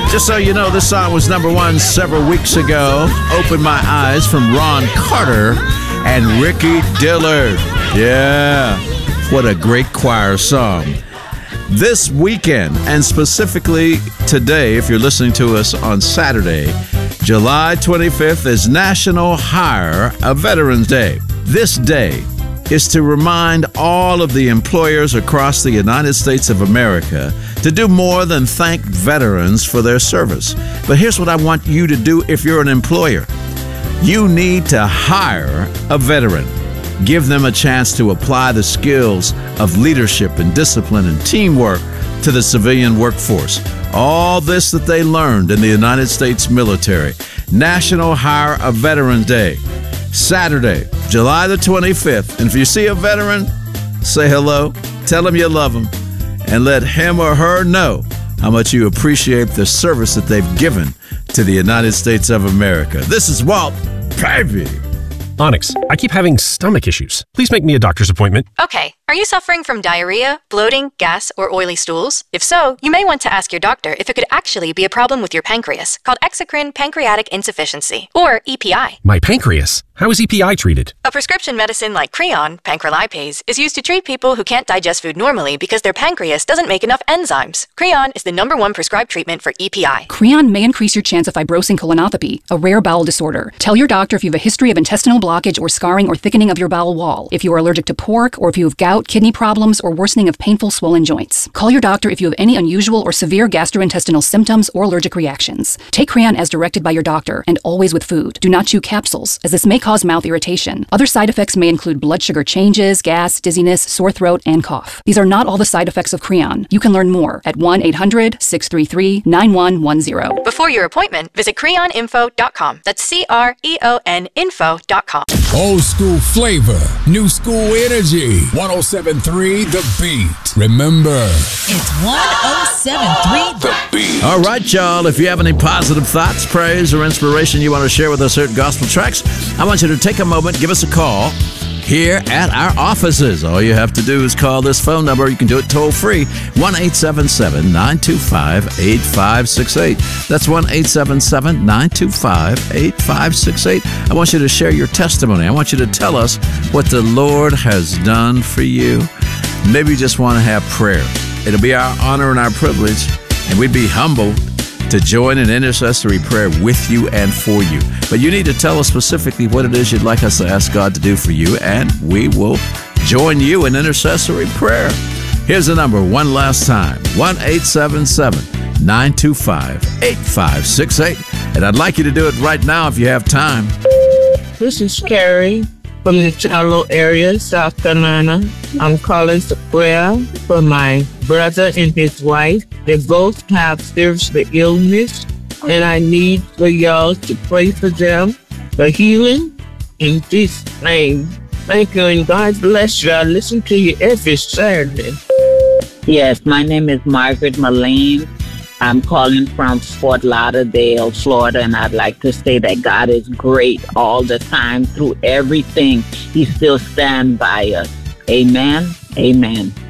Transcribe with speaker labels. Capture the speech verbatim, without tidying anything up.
Speaker 1: Just so you know, this song was number one several weeks ago. Open My Eyes from Ron Carter and Ricky Dillard. Yeah, what a great choir song. This weekend, and specifically today, if you're listening to us on Saturday, July twenty-fifth is National Hire a Veterans Day. This day is to remind all of the employers across the United States of America to do more than thank veterans for their service. But here's what I want you to do if you're an employer. You need to hire a veteran. Give them a chance to apply the skills of leadership and discipline and teamwork to the civilian workforce. All this that they learned in the United States military. National Hire a Veteran Day, Saturday, July the twenty-fifth. And if you see a veteran, say hello, tell him you love him, and let him or her know how much you appreciate the service that they've given to the United States of America. This is Walt, baby.
Speaker 2: Onyx, I keep having stomach issues. Please make me a doctor's appointment.
Speaker 3: Okay. Are you suffering from diarrhea, bloating, gas, or oily stools? If so, you may want to ask your doctor if it could actually be a problem with your pancreas, called exocrine pancreatic insufficiency, or E P I.
Speaker 2: My pancreas? How is E P I treated?
Speaker 3: A prescription medicine like Creon, pancrelipase, is used to treat people who can't digest food normally because their pancreas doesn't make enough enzymes. Creon is the number one prescribed treatment for E P I.
Speaker 4: Creon may increase your chance of fibrosing colonopathy, a rare bowel disorder. Tell your doctor if you have a history of intestinal blockage or scarring or thickening of your bowel wall, if you are allergic to pork, or if you have gout, kidney problems, or worsening of painful swollen joints. Call your doctor if you have any unusual or severe gastrointestinal symptoms or allergic reactions. Take Creon as directed by your doctor, and always with food. Do not chew capsules, as this may cause mouth irritation. Other side effects may include blood sugar changes, gas, dizziness, sore throat, and cough. These are not all the side effects of Creon. You can learn more at one eight hundred, six three three, nine one one zero.
Speaker 3: Before your appointment, visit creon info dot com. That's C R E O N info dot com.
Speaker 5: Old school flavor, new school energy. one oh seven point three The Beat. Remember,
Speaker 6: it's one oh seven point three
Speaker 5: The Beat.
Speaker 1: All right, y'all. If you have any positive thoughts, praise, or inspiration you want to share with us here at Gospel Tracks, I want you to take a moment, give us a call here at our offices. All you have to do is call this phone number. You can do it toll free, one eight seven seven, nine two five, eight five six eight. That's one eight seven seven, nine two five, eight five six eight. I want you to share your testimony. I want you to tell us what the Lord has done for you. Maybe you just want to have prayer. It'll be our honor and our privilege, and we'd be humbled to join in intercessory prayer with you and for you. But you need to tell us specifically what it is you'd like us to ask God to do for you, and we will join you in intercessory prayer. Here's the number one last time, one eight seven seven, nine two five, eight five six eight. And I'd like you to do it right now if you have time.
Speaker 7: This is Carrie from the Charlotte area, South Carolina. I'm calling for prayer for my brother and his wife. They both have serious illness, and I need for y'all to pray for them for healing in Jesus' name. Thank you, and God bless you. I listen to you every Saturday.
Speaker 8: Yes, my name is Margaret Mullane. I'm calling from Fort Lauderdale, Florida, and I'd like to say that God is great all the time through everything. He still stands by us. Amen. Amen.